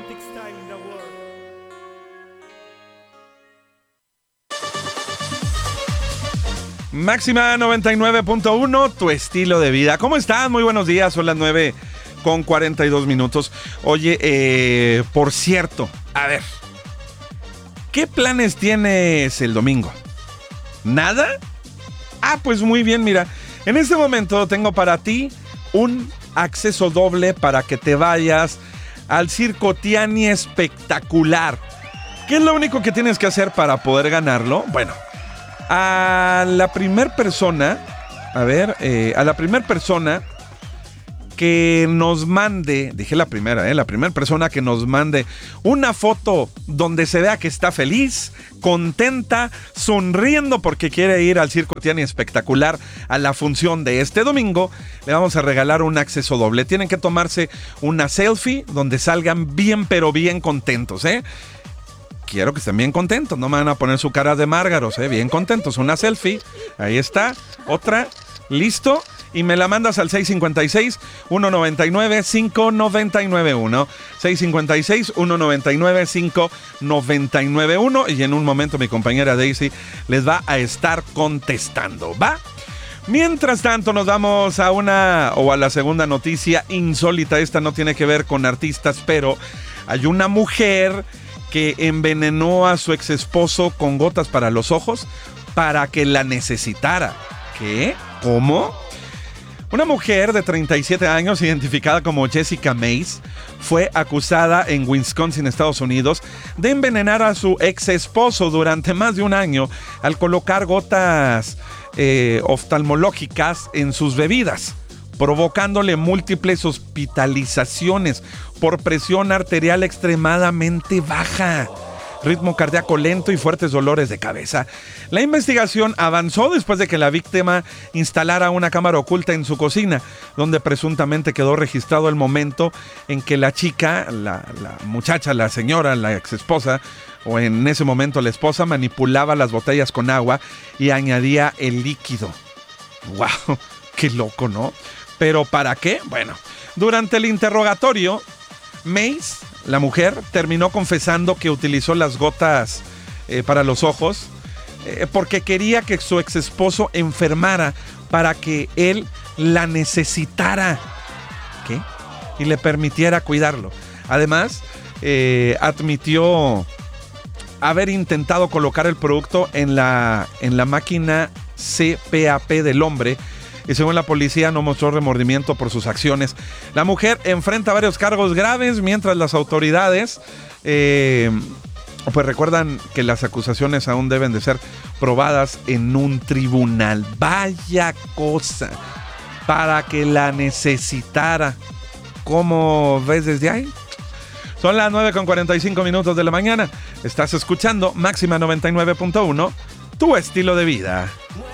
Máxima 99.1, tu estilo de vida. ¿Cómo estás? Muy buenos días, son las 9:42. Oye, por cierto, a ver, ¿qué planes tienes el domingo? ¿Nada? Ah, pues muy bien, mira, en este momento tengo para ti un acceso doble para que te vayas al Circo Tiani Espectacular. ¿Qué es lo único que tienes que hacer para poder ganarlo? Bueno, a la primer persona que nos mande, dije la primera persona que nos mande una foto donde se vea que está feliz, contenta, sonriendo porque quiere ir al Circo Tiani Espectacular a la función de este domingo, le vamos a regalar un acceso doble. Tienen que tomarse una selfie donde salgan bien, pero bien contentos, Quiero que estén bien contentos, no me van a poner su cara de márgaros, bien contentos. Una selfie, ahí está, otra, listo, y me la mandas al 656-199-5991, 656-199-5991, y en un momento mi compañera Daisy les va a estar contestando, ¿va? Mientras tanto nos vamos a la segunda noticia insólita. Esta no tiene que ver con artistas, pero hay una mujer que envenenó a su ex esposo con gotas para los ojos para que la necesitara. ¿Qué? ¿Cómo? Una mujer de 37 años, identificada como Jessica Mays, fue acusada en Wisconsin, Estados Unidos, de envenenar a su ex esposo durante más de un año al colocar gotas oftalmológicas en sus bebidas, provocándole múltiples hospitalizaciones por presión arterial extremadamente baja, ritmo cardíaco lento y fuertes dolores de cabeza. La investigación avanzó después de que la víctima instalara una cámara oculta en su cocina, donde presuntamente quedó registrado el momento en que la chica, la muchacha, la señora, la exesposa, o en ese momento la esposa, manipulaba las botellas con agua y añadía el líquido. ¡Wow! ¡Qué loco!, ¿no? ¿Pero para qué? Bueno, durante el interrogatorio, Mays, la mujer, terminó confesando que utilizó las gotas para los ojos porque quería que su ex esposo enfermara para que él la necesitara. ¿Qué? Y le permitiera cuidarlo. Además, admitió haber intentado colocar el producto en la máquina CPAP del hombre, y según la policía no mostró remordimiento por sus acciones. La mujer enfrenta varios cargos graves, mientras las autoridades pues recuerdan que las acusaciones aún deben de ser probadas en un tribunal. Vaya cosa, para que la necesitara. ¿Cómo ves desde ahí? Son las 9:45 de la mañana. Estás escuchando Máxima 99.1, tu estilo de vida.